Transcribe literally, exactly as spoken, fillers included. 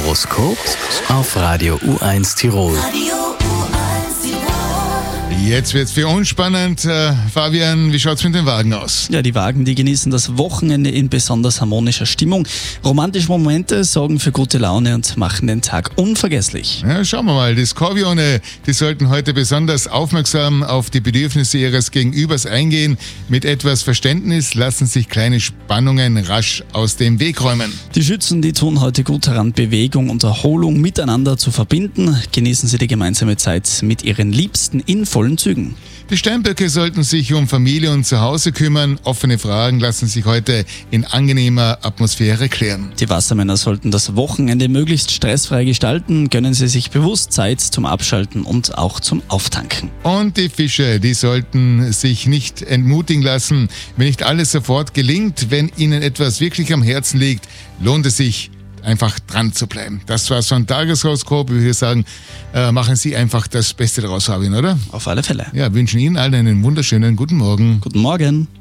Horoskop auf Radio U eins Tirol. Jetzt wird's für uns spannend. Äh, Fabian, wie schaut's mit den Wagen aus? Ja, die Wagen, die genießen das Wochenende in besonders harmonischer Stimmung. Romantische Momente sorgen für gute Laune und machen den Tag unvergesslich. Ja, schauen wir mal. Die Skorpione, die sollten heute besonders aufmerksam auf die Bedürfnisse ihres Gegenübers eingehen. Mit etwas Verständnis lassen sich kleine Spannungen rasch aus dem Weg räumen. Die Schützen, die tun heute gut daran, Bewegung und Erholung miteinander zu verbinden. Genießen Sie die gemeinsame Zeit mit Ihren Liebsten in vollen Zügen. Die Steinböcke sollten sich um Familie und Zuhause kümmern. Offene Fragen lassen sich heute in angenehmer Atmosphäre klären. Die Wassermänner sollten das Wochenende möglichst stressfrei gestalten. Gönnen Sie sich bewusst Zeit zum Abschalten und auch zum Auftanken. Und die Fische, die sollten sich nicht entmutigen lassen. Wenn nicht alles sofort gelingt, wenn ihnen etwas wirklich am Herzen liegt, lohnt es sich, einfach dran zu bleiben. Das war so ein Tageshoroskop. Ich würde sagen, äh, machen Sie einfach das Beste daraus, Fabian, oder? Auf alle Fälle. Ja, wünschen Ihnen allen einen wunderschönen guten Morgen. Guten Morgen.